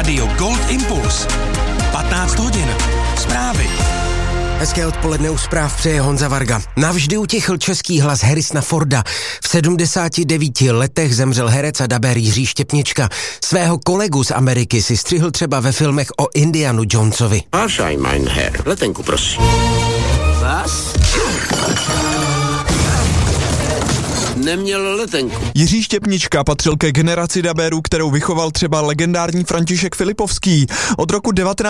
Rádio Gold Impuls. 15 hodin. Zprávy. Hezké odpoledne, u zpráv přeje Honza Varga. Navždy utichl český hlas Harrisona Forda. V 79 letech zemřel herec a dabér Jiří Štěpnička. Svého kolegu z Ameriky si střihl třeba ve filmech o Indianu Jonesovi. Vášaj, mein Herr. Letenku, prosím. Vás? Neměl letenku. Jiří Štěpnička patřil ke generaci dabérů, kterou vychoval třeba legendární František Filipovský. Od roku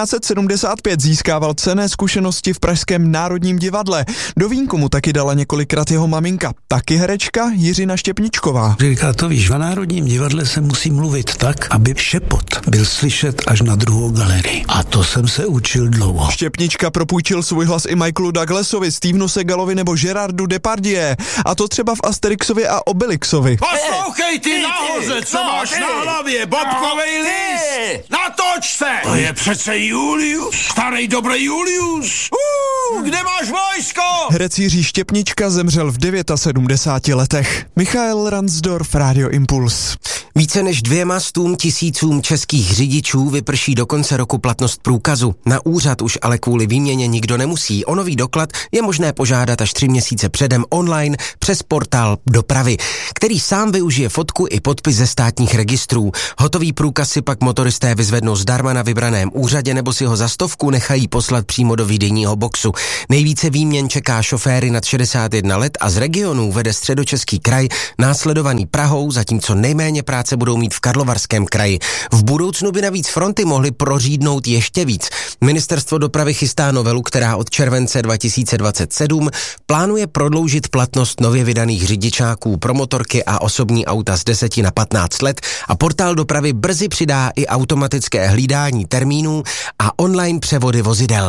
1975 získával cenné zkušenosti v pražském Národním divadle. Do vínku mu taky dala několikrát jeho maminka, taky herečka Jiřina Štěpničková. Říká, to víš, v Národním divadle se musí mluvit tak, aby šepot byl slyšet až na druhou galerii. A to jsem se učil dlouho. Štěpnička propůjčil svůj hlas i Michaelu Douglasovi, Stevenu Segalovi nebo Gerardu Depardieu. A to třeba v Asterixovi a Obelixovi. Poslouchej ty nahoře, co máš na hlavě, bobkovej list! Natoč se! To je přece Julius, starý dobrý Julius! Kde máš vojsko? Herec Jiří Štěpnička zemřel v 79 letech. Michael Ransdorf, Radio Impuls. Více než 200 000 českých řidičů vyprší do konce roku platnost průkazu. Na úřad už ale kvůli výměně nikdo nemusí. O nový doklad je možné požádat až 3 měsíce předem online přes portál dopravy, který sám využije fotku i podpis ze státních registrů. Hotový průkaz si pak motoristé vyzvednou zdarma na vybraném úřadě nebo si ho za 100 nechají poslat přímo do výdejního boxu. Nejvíce výměn čeká šoféry nad 61 let a z regionů vede Středočeský kraj, následovaný Prahou, zatímco nejméně práce budou mít v Karlovarském kraji. V budoucnu by navíc fronty mohly prořídnout ještě víc. Ministerstvo dopravy chystá novelu, která od července 2027 plánuje prodloužit platnost nově vydaných řidičáků pro motorky a osobní auta z 10 na 15 let a portál dopravy brzy přidá i automatické hlídání termínů a online převody vozidel.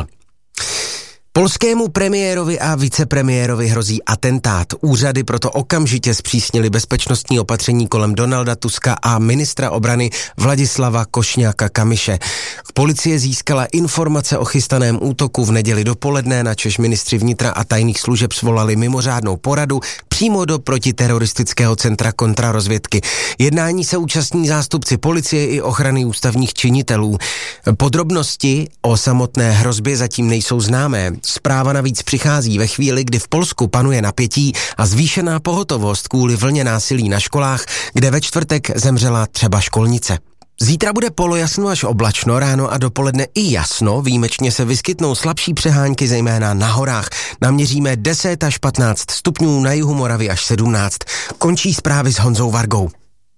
Polskému premiérovi a vicepremiérovi hrozí atentát. Úřady proto okamžitě zpřísnily bezpečnostní opatření kolem Donalda Tuska a ministra obrany Vladislava Košňáka-Kamyše. Policie získala informace o chystaném útoku v neděli dopoledne, načež ministři vnitra a tajných služeb svolali mimořádnou poradu přímo do protiteroristického centra kontrarozvědky. Jednání se účastní zástupci policie i ochrany ústavních činitelů. Podrobnosti o samotné hrozbě zatím nejsou známé. Zpráva navíc přichází ve chvíli, kdy v Polsku panuje napětí a zvýšená pohotovost kvůli vlně násilí na školách, kde ve čtvrtek zemřela třeba školnice. Zítra bude polojasno až oblačno, ráno a dopoledne i jasno, výjimečně se vyskytnou slabší přehánky, zejména na horách. Naměříme 10 až 15 stupňů, na jihu Moravy až 17. Končí zprávy s Honzou Vargou.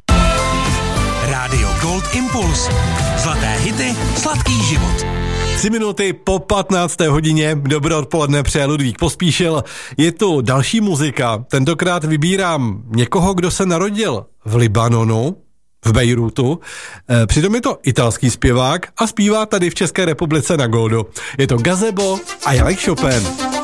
Rádio Gold Impuls. Zlaté hity, sladký život. 3 minuty po 15. hodině, dobré odpoledne, přeje Ludvík Pospíšil. Je tu další muzika, tentokrát vybírám někoho, kdo se narodil v Libanonu, v Bejrútu. Přitom je to italský zpěvák a zpívá tady v České republice na Goldu. Je to Gazebo a Janek Chopin.